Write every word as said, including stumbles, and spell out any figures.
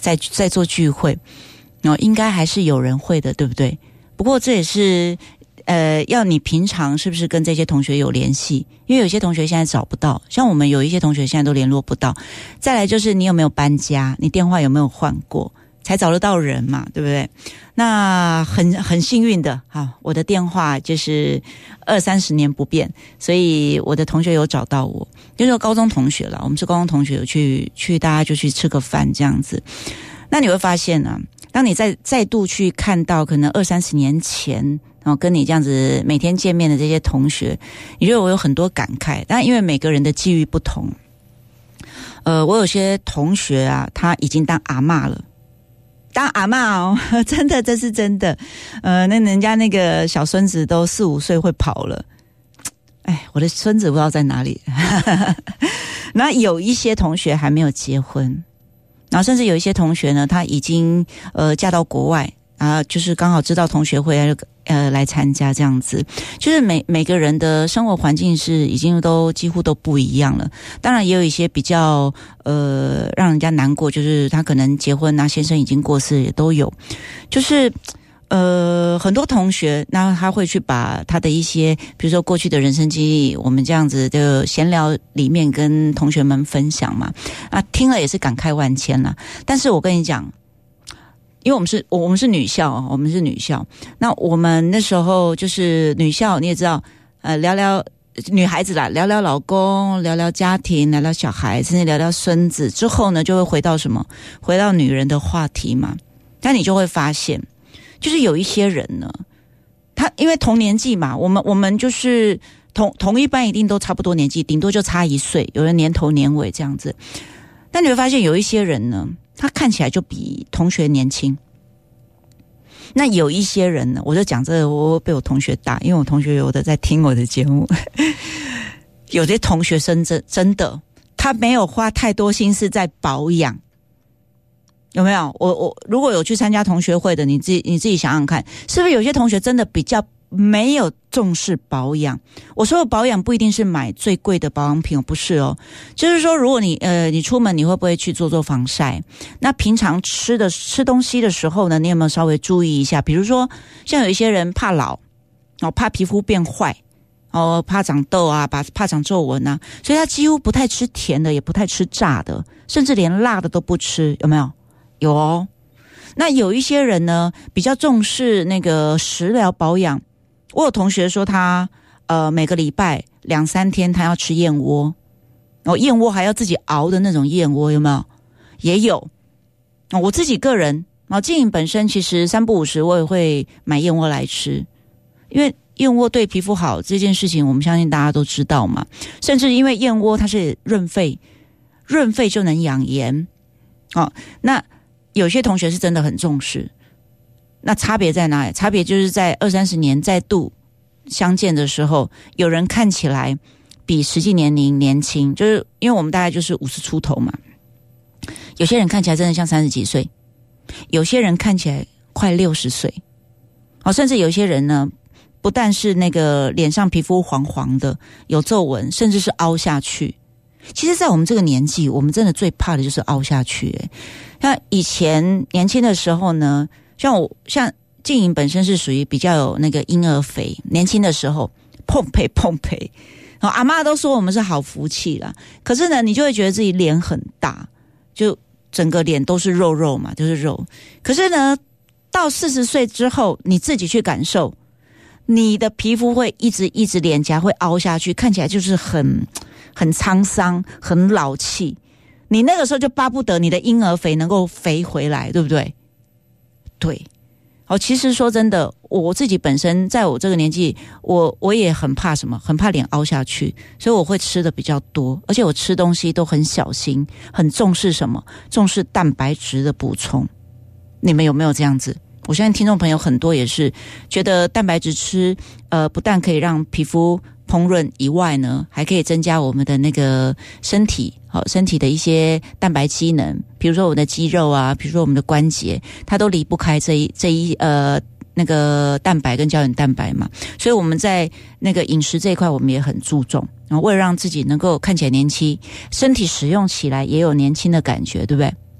在在做聚会，哦，应该还是有人会的，对不对？不过这也是呃，要你平常是不是跟这些同学有联系？因为有些同学现在找不到，像我们有一些同学现在都联络不到。再来就是你有没有搬家，你电话有没有换过，才找得到人嘛，对不对？那很很幸运的哈，我的电话就是二三十年不变，所以我的同学有找到我，就是高中同学了，我们是高中同学，有去去大家就去吃个饭这样子。那你会发现啊，当你再再度去看到可能二三十年前，然后跟你这样子每天见面的这些同学，你觉得我有很多感慨。但因为每个人的际遇不同，呃，我有些同学啊，他已经当阿嬷了。当阿嬷哦，真的，这是真的。呃，那人家那个小孙子都四五岁会跑了，哎，我的孙子不知道在哪里。那有一些同学还没有结婚，然后甚至有一些同学呢，他已经呃嫁到国外啊，就是刚好知道同学会呃来参加这样子，就是每每个人的生活环境是已经都几乎都不一样了。当然也有一些比较呃让人家难过，就是他可能结婚啊，先生已经过世也都有，就是呃很多同学，那他会去把他的一些比如说过去的人生经历，我们这样子的闲聊里面跟同学们分享嘛，啊听了也是感慨万千啦。但是我跟你讲，因为我们是我们是女校，我们是女校，那我们那时候就是女校，你也知道，呃，聊聊女孩子啦，聊聊老公，聊聊家庭，聊聊小孩，甚至聊聊孙子，之后呢，就会回到什么？回到女人的话题嘛。但你就会发现，就是有一些人呢，他因为同年纪嘛，我们我们就是同同一班，一定都差不多年纪，顶多就差一岁，有人年头年尾这样子。但你会发现有一些人呢，他看起来就比同学年轻。那有一些人呢，我就讲这个，我被我同学打，因为我同学有的在听我的节目。有些同学生真真的，他没有花太多心思在保养，有没有？我我如果有去参加同学会的，你自己你自己想想看，是不是有些同学真的比较没有重视保养？我说的保养不一定是买最贵的保养品，不是哦，就是说如果你呃你出门你会不会去做做防晒？那平常吃的吃东西的时候呢，你有没有稍微注意一下？比如说像有一些人怕老哦，怕皮肤变坏哦，怕长痘啊，怕怕长皱纹啊，所以他几乎不太吃甜的，也不太吃炸的，甚至连辣的都不吃，有没有？有哦。那有一些人呢，比较重视那个食疗保养。我有同学说他呃每个礼拜两三天他要吃燕窝，哦，燕窝还要自己熬的那种燕窝，有没有？也有。哦，我自己个人啊，经营本身其实三不五时我也会买燕窝来吃，因为燕窝对皮肤好这件事情，我们相信大家都知道嘛。甚至因为燕窝它是润肺，润肺就能养颜。哦，那有些同学是真的很重视。那差别在哪里？差别就是在二三十年再度相见的时候，有人看起来比实际年龄年轻，就是因为我们大概就是五十出头嘛。有些人看起来真的像三十几岁，有些人看起来快六十岁，哦，甚至有些人呢，不但是那个脸上皮肤黄黄的，有皱纹，甚至是凹下去。其实在我们这个年纪，我们真的最怕的就是凹下去。诶，那以前年轻的时候呢，像我像静莹本身是属于比较有那个婴儿肥，年轻的时候碰培碰培，然后阿嬷都说我们是好福气啦。可是呢，你就会觉得自己脸很大，就整个脸都是肉肉嘛，就是肉。可是呢，到四十岁之后，你自己去感受，你的皮肤会一直一直脸颊会凹下去，看起来就是很很沧桑，很老气。你那个时候就巴不得你的婴儿肥能够肥回来，对不对？对。哦，其实说真的，我自己本身在我这个年纪，我我也很怕什么，很怕脸凹下去，所以我会吃的比较多，而且我吃东西都很小心，很重视什么，重视蛋白质的补充。你们有没有这样子？我相信听众朋友很多也是觉得蛋白质吃，呃，不但可以让皮肤烹饪以外呢，还可以增加我们的那个身体，好，身体的一些蛋白机能，比如说我们的肌肉啊，比如说我们的关节，它都离不开这一这一呃那个蛋白跟胶原蛋白嘛。所以我们在那个饮食这一块，我们也很注重，然后为了让自己能够看起来年轻，身体使用起来也有年轻的感觉，对不对？